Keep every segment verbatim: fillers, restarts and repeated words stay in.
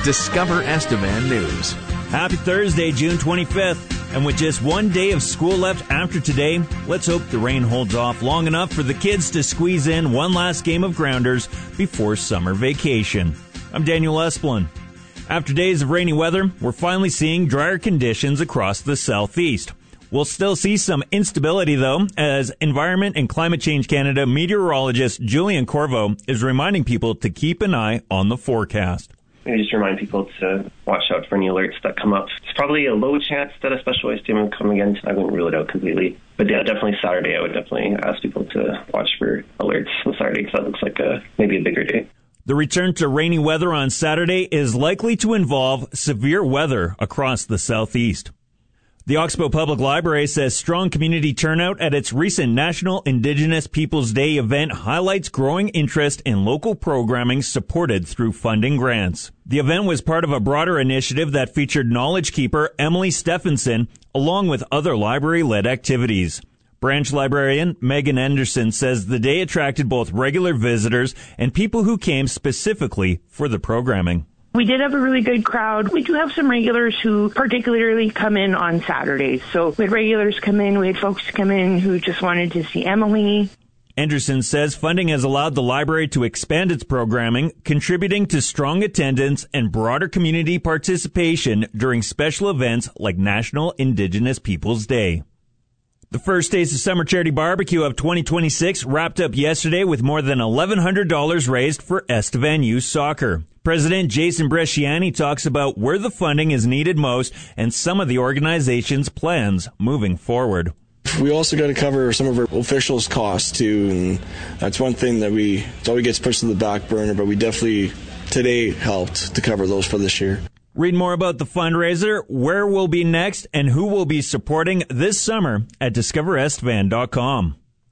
Discover Estevan News. Happy Thursday, June twenty-fifth. And with just one day of school left after today, let's hope the rain holds off long enough for the kids to squeeze in one last game of grounders before summer vacation. I'm Daniel Esplin. After days of rainy weather, we're finally seeing drier conditions across the southeast. We'll still see some instability, though, as Environment and Climate Change Canada meteorologist Julian Corvo is reminding people to keep an eye on the forecast. I just remind people to watch out for any alerts that come up. It's probably a low chance that a special ice dam will come again. I wouldn't rule it out completely. But yeah, definitely Saturday, I would definitely ask people to watch for alerts on Saturday because that looks like a maybe a bigger day. The return to rainy weather on Saturday is likely to involve severe weather across the southeast. The Oxbow Public Library says strong community turnout at its recent National Indigenous Peoples Day event highlights growing interest in local programming supported through funding grants. The event was part of a broader initiative that featured knowledge keeper Emily Stephenson, along with other library-led activities. Branch librarian Megan Anderson says the day attracted both regular visitors and people who came specifically for the programming. We did have a really good crowd. We do have some regulars who particularly come in on Saturdays. So we had regulars come in, we had folks come in who just wanted to see Emily. Anderson says funding has allowed the library to expand its programming, contributing to strong attendance and broader community participation during special events like National Indigenous Peoples Day. The first Taste of Summer Charity Barbecue of twenty twenty-six wrapped up yesterday with more than eleven hundred dollars raised for Estevan Youth Soccer. President Jason Bresciani talks about where the funding is needed most and some of the organization's plans moving forward. We also got to cover some of our officials' costs too, and that's one thing that we it always gets pushed to the back burner, but we definitely today helped to cover those for this year. Read more about the fundraiser, where we'll be next, and who will be supporting this summer at discover estevan dot com.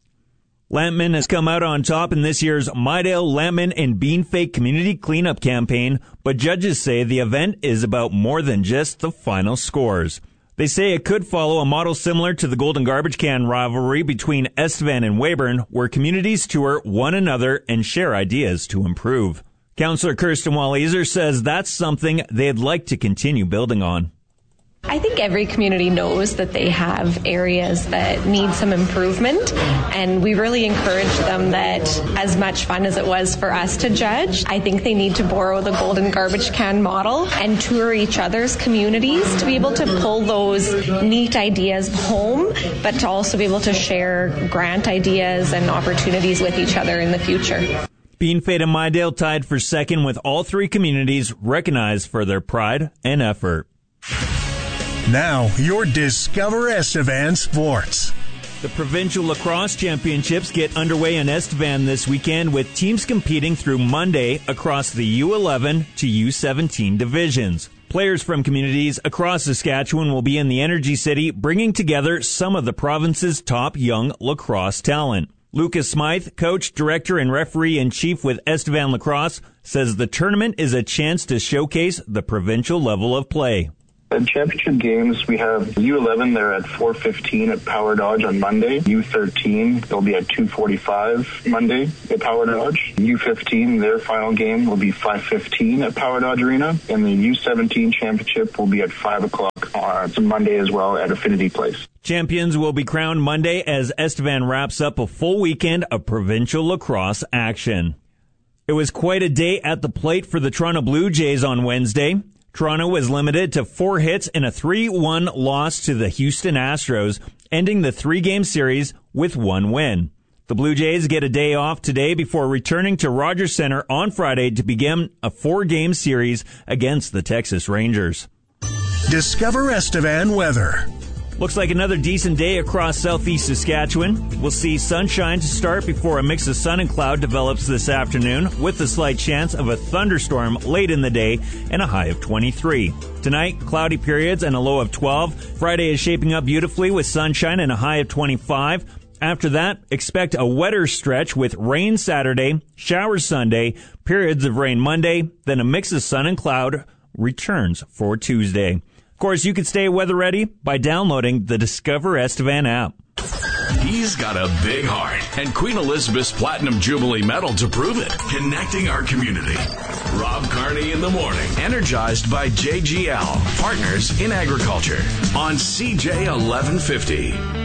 Lambton has come out on top in this year's Midale, Lambton, and Beanfake Community Cleanup Campaign, but judges say the event is about more than just the final scores. They say it could follow a model similar to the Golden Garbage Can rivalry between Estevan and Weyburn, where communities tour one another and share ideas to improve. Councillor Kirsten Walliser says that's something they'd like to continue building on. I think every community knows that they have areas that need some improvement, and we really encourage them that as much fun as it was for us to judge, I think they need to borrow the Golden Garbage Can model and tour each other's communities to be able to pull those neat ideas home, but to also be able to share grant ideas and opportunities with each other in the future. Beanfake and Midale tied for second with all three communities recognized for their pride and effort. Now, your Discover Estevan Sports. The Provincial Lacrosse Championships get underway in Estevan this weekend with teams competing through Monday across the U eleven to U seventeen divisions. Players from communities across Saskatchewan will be in the Energy City, bringing together some of the province's top young lacrosse talent. Lucas Smythe, coach, director, and referee-in-chief with Estevan Lacrosse, says the tournament is a chance to showcase the provincial level of play. At championship games, we have U eleven, they're at four fifteen at Power Dodge on Monday. U thirteen, they'll be at two forty-five Monday at Power Dodge. U fifteen, their final game will be five fifteen at Power Dodge Arena. And the U seventeen championship will be at five o'clock on Monday as well at Affinity Place. Champions will be crowned Monday as Estevan wraps up a full weekend of provincial lacrosse action. It was quite a day at the plate for the Toronto Blue Jays on Wednesday. Toronto was limited to four hits in a three one loss to the Houston Astros, ending the three-game series with one win. The Blue Jays get a day off today before returning to Rogers Center on Friday to begin a four-game series against the Texas Rangers. Discover Estevan weather. Looks like another decent day across southeast Saskatchewan. We'll see sunshine to start before a mix of sun and cloud develops this afternoon, with a slight chance of a thunderstorm late in the day and a high of twenty-three. Tonight, cloudy periods and a low of twelve. Friday is shaping up beautifully with sunshine and a high of twenty-five. After that, expect a wetter stretch with rain Saturday, showers Sunday, periods of rain Monday, then a mix of sun and cloud returns for Tuesday. Of course, you can stay weather ready by downloading the Discover Estevan app. He's got a big heart and Queen Elizabeth's Platinum Jubilee Medal to prove it, connecting our community. Rob Carter. Arnie in the morning. Energized by J G L, partners in agriculture. On C J eleven fifty.